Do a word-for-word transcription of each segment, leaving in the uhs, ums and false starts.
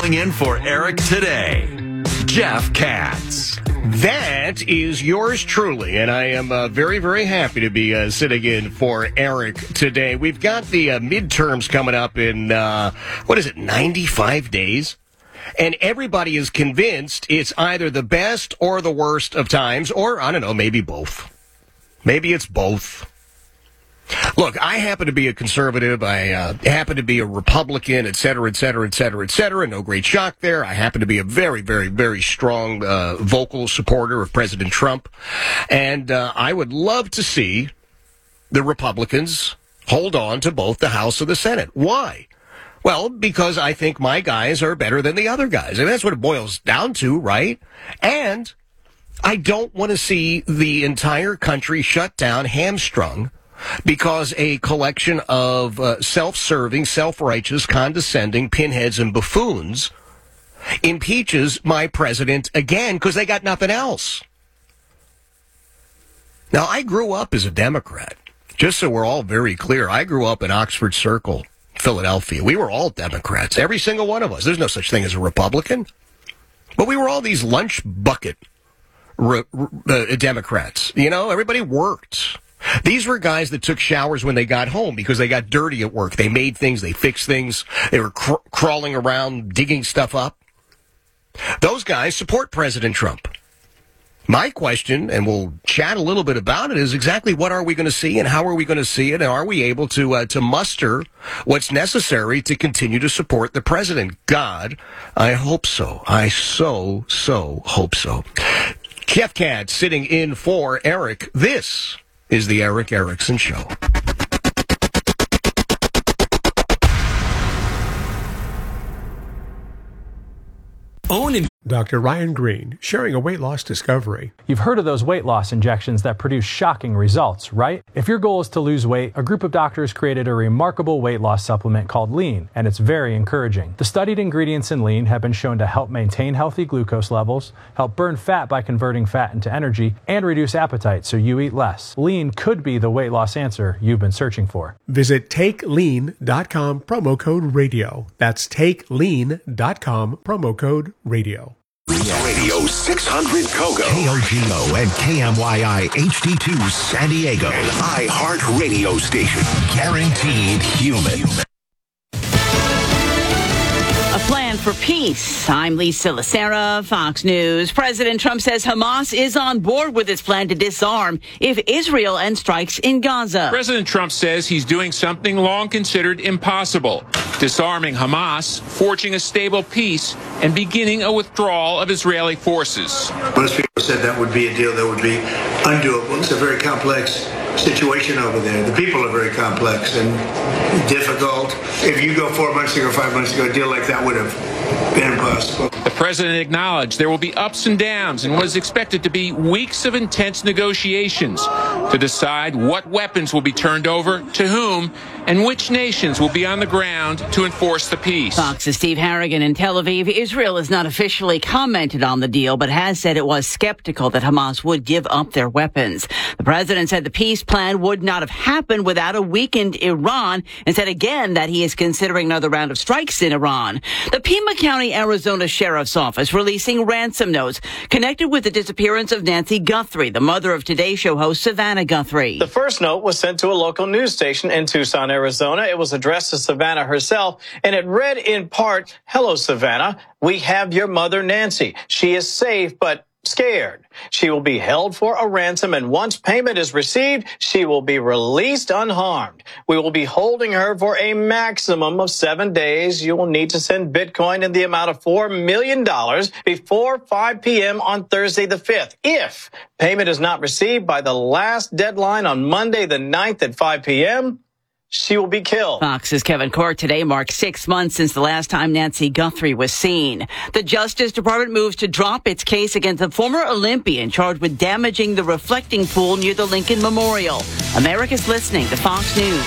Filling in for Eric today, Jeff Katz. That is yours truly, and I am uh, very, very happy to be uh, sitting in for Eric today. We've got the uh, midterms coming up in, uh, what is it, ninety-five days? And everybody is convinced it's either the best or the worst of times, or, I don't know, maybe both. Maybe it's both. Look, I happen to be a conservative. I uh, happen to be a Republican, et cetera, et cetera, et cetera, et cetera. No great shock there. I happen to be a very, very, very strong uh, vocal supporter of President Trump. And uh, I would love to see the Republicans hold on to both the House and the Senate. Why? Well, because I think my guys are better than the other guys. I mean, that's what it boils down to, right? And I don't want to see the entire country shut down, hamstrung, because a collection of uh, self-serving, self-righteous, condescending pinheads and buffoons impeaches my president again because they got nothing else. Now, I grew up as a Democrat. Just so we're all very clear, I grew up in Oxford Circle, Philadelphia. We were all Democrats, every single one of us. There's no such thing as a Republican. But we were all these lunch bucket re- uh, Democrats. You know, everybody worked. These were guys that took showers when they got home because they got dirty at work. They made things, they fixed things, they were cr- crawling around, digging stuff up. Those guys support President Trump. My question, and we'll chat a little bit about it, is exactly what are we going to see and how are we going to see it, and are we able to uh, to muster what's necessary to continue to support the president? God, I hope so. I so, so hope so. Jeff Katz sitting in for Eric. This is the Eric Erickson Show. Own and Doctor Ryan Green, sharing a weight loss discovery. You've heard of those weight loss injections that produce shocking results, right? If your goal is to lose weight, a group of doctors created a remarkable weight loss supplement called Lean, and it's very encouraging. The studied ingredients in Lean have been shown to help maintain healthy glucose levels, help burn fat by converting fat into energy, and reduce appetite so you eat less. Lean could be the weight loss answer you've been searching for. Visit take lean dot com, promo code radio. That's take lean dot com, promo code radio. Radio six hundred Kogo, K O G O and K M Y I H D two San Diego, an iHeart radio station, guaranteed human. A plan for peace. I'm Lisa Lacera, Fox News. President Trump says Hamas is on board with its plan to disarm if Israel ends strikes in Gaza. President Trump says he's doing something long considered impossible, disarming Hamas, forging a stable peace, and beginning a withdrawal of Israeli forces. Most people said that would be a deal that would be undoable. It's a very complex situation over there. The people are very complex and difficult. If you go four months ago, five months ago, a deal like that would have been impossible. The president acknowledged there will be ups and downs in what is expected to be weeks of intense negotiations to decide what weapons will be turned over to whom and which nations will be on the ground to enforce the peace. Fox's Steve Harrigan in Tel Aviv. Israel has not officially commented on the deal, but has said it was skeptical that Hamas would give up their weapons. The president said the peace plan would not have happened without a weakened Iran, and said again that he is considering another round of strikes in Iran. The Pima County, Arizona Sheriff's Office releasing ransom notes connected with the disappearance of Nancy Guthrie, the mother of Today Show host Savannah Guthrie. The first note was sent to a local news station in Tucson, Arizona. It was addressed to Savannah herself, and it read in part, "Hello, Savannah. We have your mother, Nancy. She is safe, but scared. She will be held for a ransom, and once payment is received, she will be released unharmed. We will be holding her for a maximum of seven days. You will need to send Bitcoin in the amount of four million dollars before five p.m. on Thursday the fifth. If payment is not received by the last deadline on Monday the ninth at five p.m., she will be killed." Fox's Kevin Court. Today marks six months since the last time Nancy Guthrie was seen. The Justice Department moves to drop its case against a former Olympian charged with damaging the reflecting pool near the Lincoln Memorial. America's listening to Fox News.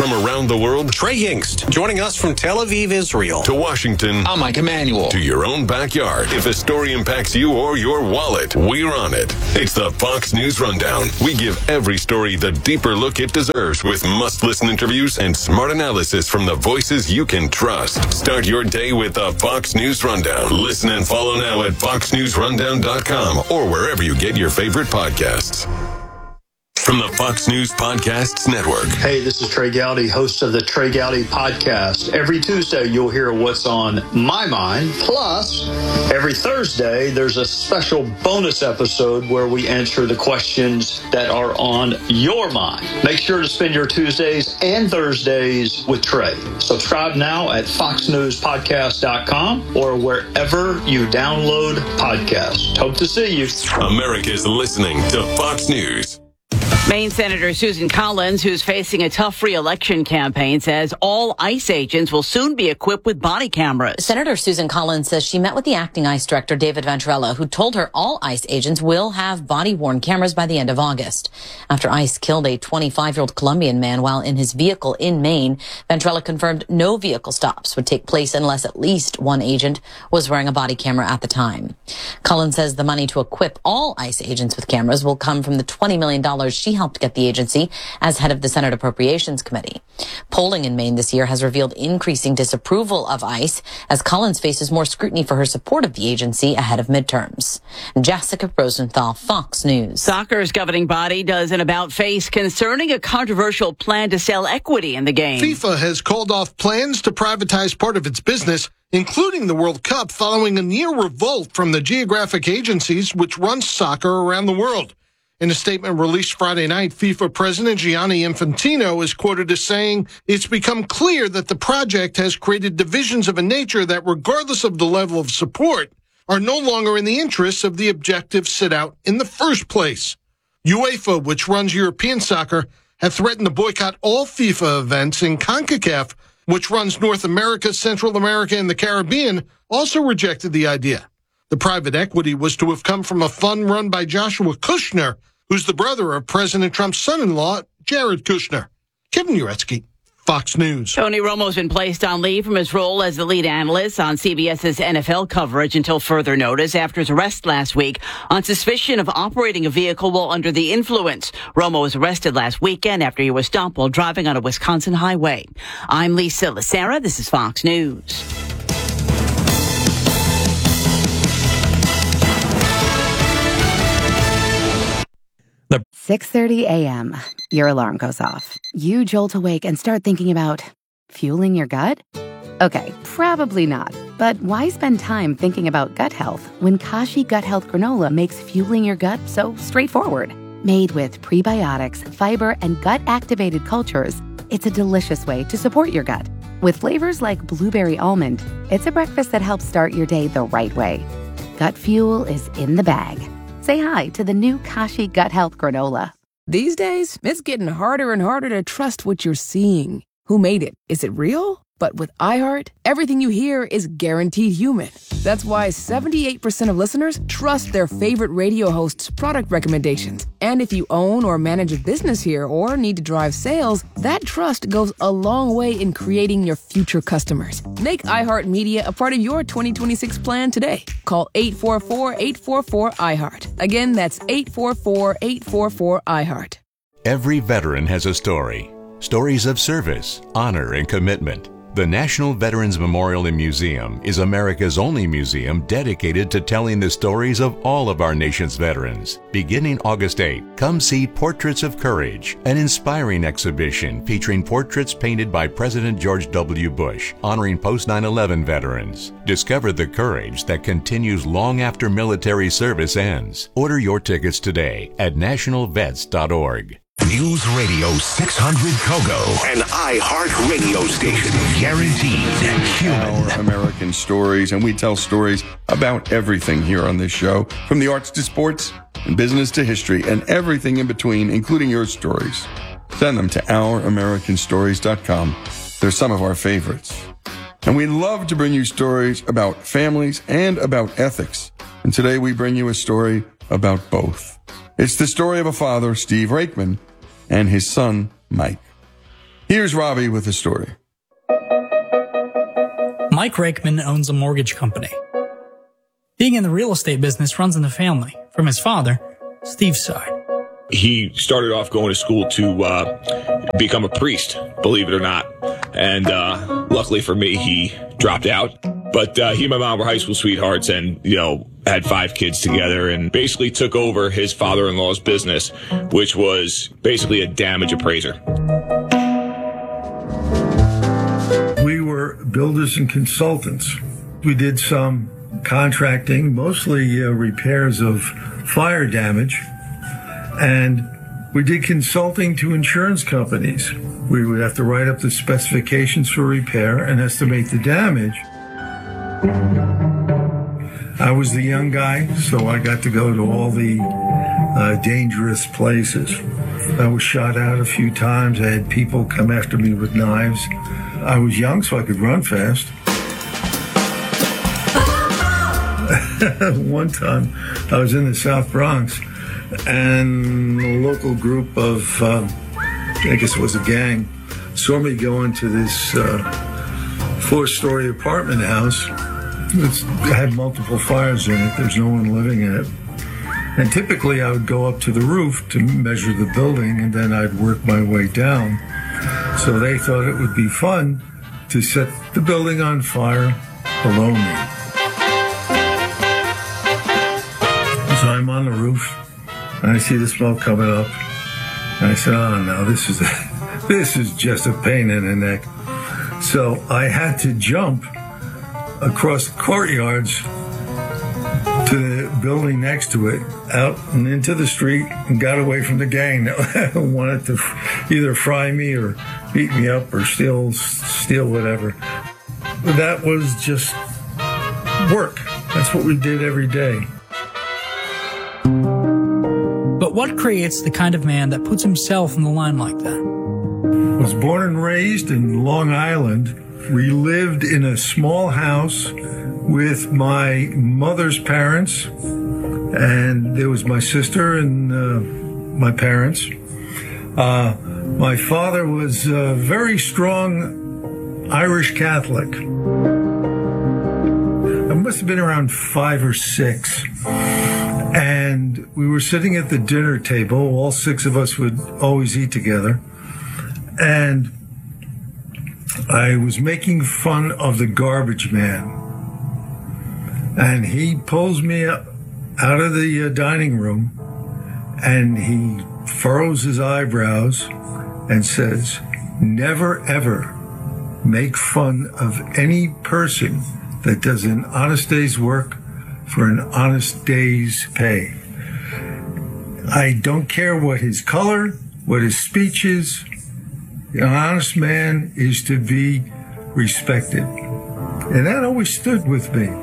From around the world, Trey Yingst, joining us from Tel Aviv, Israel. To Washington, I'm Mike Emanuel. To your own backyard. If a story impacts you or your wallet, we're on it. It's the Fox News Rundown. We give every story the deeper look it deserves with must-listen interviews and smart analysis from the voices you can trust. Start your day with the Fox News Rundown. Listen and follow now at fox news rundown dot com or wherever you get your favorite podcasts. From the Fox News Podcasts Network. Hey, this is Trey Gowdy, host of the Trey Gowdy Podcast. Every Tuesday, you'll hear what's on my mind. Plus, every Thursday, there's a special bonus episode where we answer the questions that are on your mind. Make sure to spend your Tuesdays and Thursdays with Trey. Subscribe now at fox news podcast dot com or wherever you download podcasts. Hope to see you. America's listening to Fox News. Maine Senator Susan Collins, who's facing a tough re-election campaign, says all ICE agents will soon be equipped with body cameras. Senator Susan Collins says she met with the acting ICE director, David Ventrella, who told her all ICE agents will have body-worn cameras by the end of August. After ICE killed a twenty-five-year-old Colombian man while in his vehicle in Maine, Ventrella confirmed no vehicle stops would take place unless at least one agent was wearing a body camera at the time. Collins says the money to equip all ICE agents with cameras will come from the twenty million dollars she helped get the agency as head of the Senate Appropriations Committee. Polling in Maine this year has revealed increasing disapproval of ICE as Collins faces more scrutiny for her support of the agency ahead of midterms. Jessica Rosenthal, Fox News. Soccer's governing body does an about-face concerning a controversial plan to sell equity in the game. FIFA has called off plans to privatize part of its business, including the World Cup, following a near revolt from the geographic agencies which run soccer around the world. In a statement released Friday night, FIFA President Gianni Infantino is quoted as saying, "It's become clear that the project has created divisions of a nature that, regardless of the level of support, are no longer in the interests of the objectives set out in the first place." UEFA, which runs European soccer, have threatened to boycott all FIFA events, and CONCACAF, which runs North America, Central America, and the Caribbean, also rejected the idea. The private equity was to have come from a fund run by Joshua Kushner, who's the brother of President Trump's son-in-law, Jared Kushner. Kevin Uretsky, Fox News. Tony Romo's been placed on leave from his role as the lead analyst on CBS's N F L coverage until further notice after his arrest last week on suspicion of operating a vehicle while under the influence. Romo was arrested last weekend after he was stopped while driving on a Wisconsin highway. I'm Lisa Lacera. This is Fox News. six thirty a.m. Your alarm goes off. You jolt awake and start thinking about fueling your gut? Okay, probably not. But why spend time thinking about gut health when Kashi Gut Health Granola makes fueling your gut so straightforward? Made with prebiotics, fiber, and gut-activated cultures, it's a delicious way to support your gut. With flavors like blueberry almond, it's a breakfast that helps start your day the right way. Gut fuel is in the bag. Say hi to the new Kashi Gut Health Granola. These days, it's getting harder and harder to trust what you're seeing. Who made it? Is it real? But with iHeart, everything you hear is guaranteed human. That's why seventy-eight percent of listeners trust their favorite radio host's product recommendations. And if you own or manage a business here or need to drive sales, that trust goes a long way in creating your future customers. Make iHeartMedia a part of your twenty twenty-six plan today. Call eight four four, eight four four, iHeart. Again, that's eight four four, eight four four, iHeart. Every veteran has a story. Stories of service, honor, and commitment. The National Veterans Memorial and Museum is America's only museum dedicated to telling the stories of all of our nation's veterans. Beginning August eighth, come see Portraits of Courage, an inspiring exhibition featuring portraits painted by President George W. Bush, honoring post nine eleven veterans. Discover the courage that continues long after military service ends. Order your tickets today at national vets dot org. News Radio six hundred Kogo, an iHeart radio station, guaranteed human. Our American stories, and we tell stories about everything here on this show, from the arts to sports, and business to history, and everything in between, including your stories. Send them to our american stories dot com. They're some of our favorites. And we love to bring you stories about families and about ethics. And today we bring you a story about both. It's the story of a father, Steve Rakeman, and his son, Mike. Here's Robbie with the story. Mike Rakeman owns a mortgage company. Being in the real estate business runs in the family, from his father, Steve's side. He started off going to school to uh, become a priest, believe it or not. And uh, luckily for me, he dropped out. But uh, he and my mom were high school sweethearts and, you know, had five kids together and basically took over his father-in-law's business, which was basically a damage appraiser. We were builders and consultants. We did some contracting, mostly uh, repairs of fire damage. And we did consulting to insurance companies. We would have to write up the specifications for repair and estimate the damage. I was the young guy, so I got to go to all the uh, dangerous places. I was shot out a few times. I had people come after me with knives. I was young, so I could run fast. One time, I was in the South Bronx, and a local group of, uh, I guess it was a gang, saw me go into this uh, four-story apartment house. It had multiple fires in it. There's no one living in it. And typically I would go up to the roof to measure the building, and then I'd work my way down. So they thought it would be fun to set the building on fire below me. So I'm on the roof, and I see the smoke coming up. And I said, oh, no, this is, a, this is just a pain in the neck. So I had to jump across the courtyards to the building next to it, out and into the street, and got away from the gang that wanted to either fry me or beat me up or steal, steal whatever. But that was just work. That's what we did every day. But what creates the kind of man that puts himself in the line like that? I was born and raised in Long Island. We lived in a small house with my mother's parents, and there was my sister and uh, my parents. Uh, my father was a very strong Irish Catholic. I must have been around five or six. And we were sitting at the dinner table. All six of us would always eat together. And I was making fun of the garbage man. And he pulls me up out of the uh, dining room, and he furrows his eyebrows and says, never ever make fun of any person that does an honest day's work for an honest day's pay. I don't care what his color, what his speech is. An honest man is to be respected. And that always stood with me.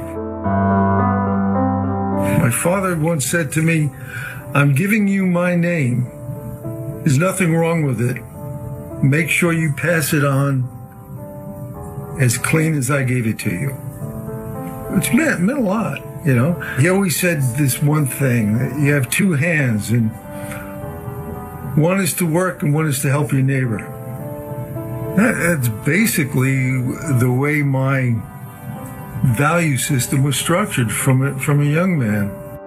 My father once said to me, I'm giving you my name. There's nothing wrong with it. Make sure you pass it on as clean as I gave it to you. Which meant, meant a lot. You know, he always said this one thing, that you have two hands, and one is to work and one is to help your neighbor. That, that's basically the way my value system was structured from a, from a young man.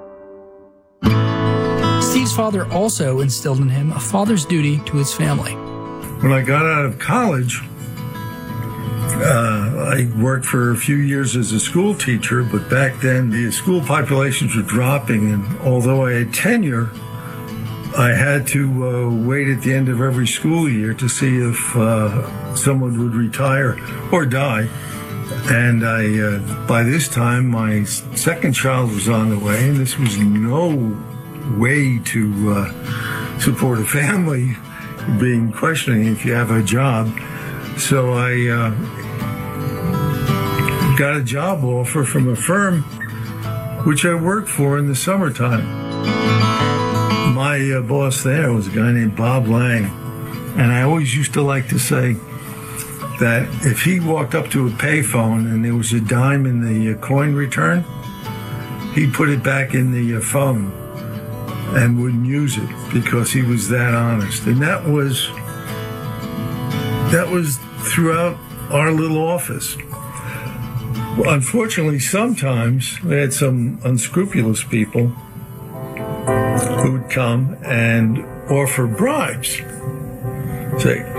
Steve's father also instilled in him a father's duty to his family. When I got out of college, Uh, I worked for a few years as a school teacher, but back then the school populations were dropping, and although I had tenure, I had to uh, wait at the end of every school year to see if uh, someone would retire or die. And I, uh, by this time, my second child was on the way, and this was no way to uh, support a family, being questioning if you have a job. So I uh, got a job offer from a firm which I worked for in the summertime. My uh, boss there was a guy named Bob Lang, and I always used to like to say that if he walked up to a payphone and there was a dime in the uh, coin return, he'd put it back in the uh, phone and wouldn't use it because he was that honest. And that was That was throughout our little office. Unfortunately, sometimes we had some unscrupulous people who would come and offer bribes. Say,